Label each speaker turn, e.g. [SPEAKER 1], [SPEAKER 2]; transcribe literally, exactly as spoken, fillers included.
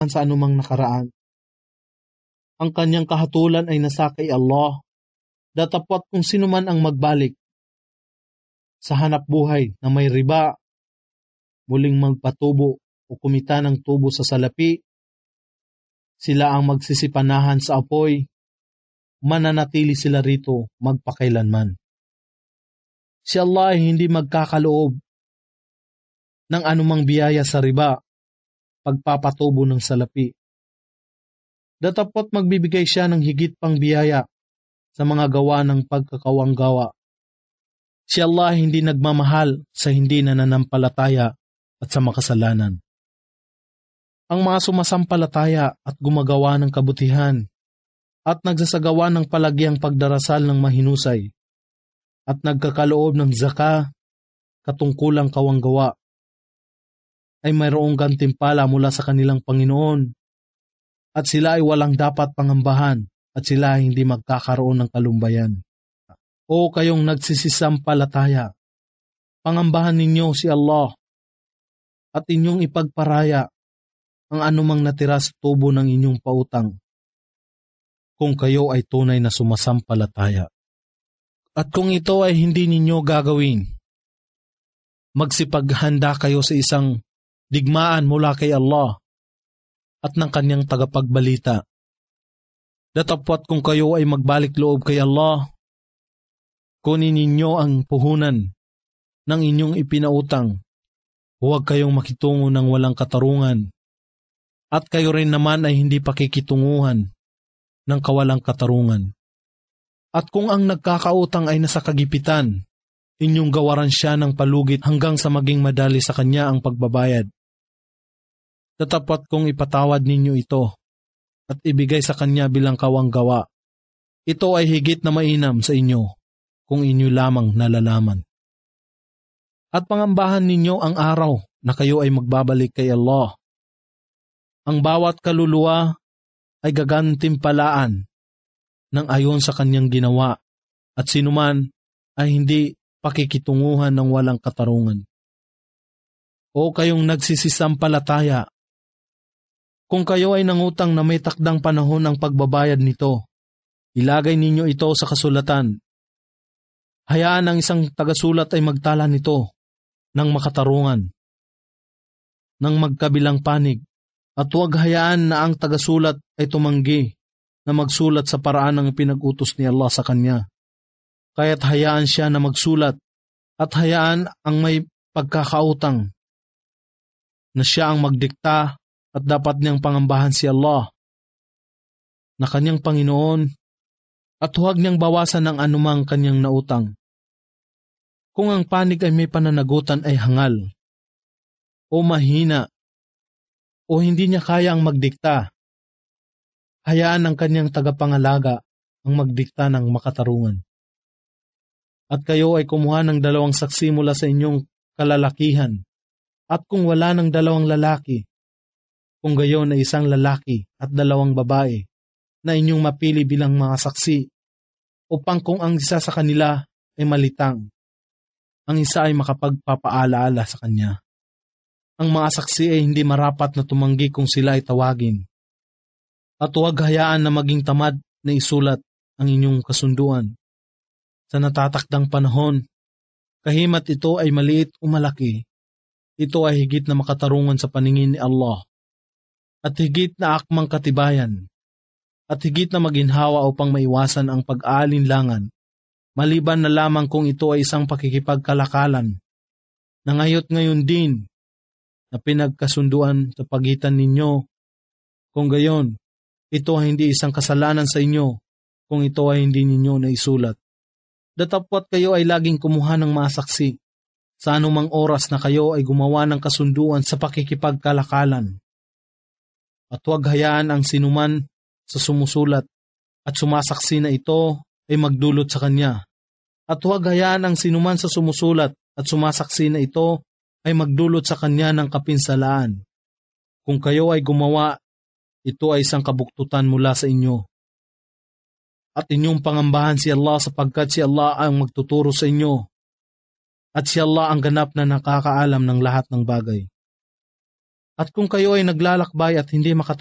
[SPEAKER 1] sa anumang nakaraan. Ang kanyang kahatulan ay nasa kay Allah, datapwat kung sino man ang magbalik sa hanap buhay na may riba, muling magpatubo o kumita ng tubo sa salapi, sila ang magsisipanahan sa apoy, mananatili sila rito magpakailanman. Si Allah ay hindi magkakaloob ng anumang biyaya sa riba, pagpapatubo ng salapi. Datapwat magbibigay siya ng higit pang biyaya sa mga gawa ng pagkakawanggawa. Si Allah ay hindi nagmamahal sa hindi nananampalataya at sa makasalanan. Ang mga sumasampalataya at gumagawa ng kabutihan at nagsasagawa ng palagyang pagdarasal ng mahinusay at nagkakaloob ng zaka, katungkulang kawanggawa, ay mayroong gantimpala mula sa kanilang Panginoon at sila ay walang dapat pangambahan at sila ay hindi magkakaroon ng kalumbayan. O kayong nagsisisampalataya, pangambahan ninyo si Allah at inyong ipagparaya ang anumang natira sa tubo ng inyong pautang kung kayo ay tunay na sumasampalataya. At kung ito ay hindi ninyo gagawin, magsipaghanda kayo sa isang digmaan mula kay Allah at ng kanyang tagapagbalita. Datapwat kung kayo ay magbalik loob kay Allah, kunin ninyo ang puhunan ng inyong ipinautang. Huwag kayong makitungo ng walang katarungan, at kayo rin naman ay hindi pakikitunguhan ng kawalang katarungan. At kung ang nagkakautang ay nasa kagipitan, inyong gawaran siya ng palugit hanggang sa maging madali sa kanya ang pagbabayad. Datapwat kung ipatawad ninyo ito at ibigay sa kanya bilang kawanggawa, ito ay higit na mainam sa inyo kung inyo lamang nalalaman. At pangambahan ninyo ang araw na kayo ay magbabalik kay Allah. Ang bawat kaluluwa ay gagantimpalaan ng ayon sa kanyang ginawa at sinuman ay hindi pakikitunguhan ng walang katarungan. O kayong nagsisisampalataya, kung kayo ay nangutang na may takdang panahon ng pagbabayad nito, ilagay ninyo ito sa kasulatan. Hayaan ang isang tagasulat ay magtala nito ng makatarungan, ng magkabilang panig, at huwag hayaan na ang tagasulat ay tumanggi na magsulat sa paraan ng pinag-utos ni Allah sa kanya. Kaya't hayaan siya na magsulat at hayaan ang may pagkakautang na siya ang magdikta at dapat niyang pangambahan si Allah na kanyang Panginoon at huwag niyang bawasan ng anumang kanyang nautang. Kung ang panig ay may pananagutan ay hangal o mahina o hindi niya kaya ang magdikta, hayaan ang kanyang tagapangalaga ang magdikta ng makatarungan. At kayo ay kumuha ng dalawang saksi mula sa inyong kalalakihan, at kung wala ng dalawang lalaki, kung gayon ay isang lalaki at dalawang babae na inyong mapili bilang mga saksi, upang kung ang isa sa kanila ay malitang, ang isa ay makapagpapaalaala sa kanya. Ang mga saksi ay hindi marapat na tumanggi kung sila ay tawagin. At huwag hayaan na maging tamad na isulat ang inyong kasunduan. Sa natatakdang panahon, kahimat ito ay maliit o malaki, ito ay higit na makatarungan sa paningin ni Allah, at higit na akmang katibayan, at higit na maginhawa upang maiwasan ang pag-aalinlangan, maliban na lamang kung ito ay isang pakikipagkalakalan, na ngayot ngayon din, na pinagkasunduan sa pagitan ninyo. Kung gayon, ito ay hindi isang kasalanan sa inyo, kung ito ay hindi ninyo naisulat. Datapwat kayo ay laging kumuha ng mga saksi, sa anumang oras na kayo ay gumawa ng kasunduan sa pakikipagkalakalan. At huwag hayaan ang sinuman sa sumusulat at sumasaksi na ito ay magdulot sa kanya. At huwag hayaan ang sinuman sa sumusulat at sumasaksi na ito ay magdulot sa kanya ng kapinsalaan. Kung kayo ay gumawa, ito ay isang kabuktutan mula sa inyo. At inyong pangambahan si Allah sapagkat si Allah ang magtuturo sa inyo. At si Allah ang ganap na nakakaalam ng lahat ng bagay. At kung kayo ay naglalakbay at hindi makatulog,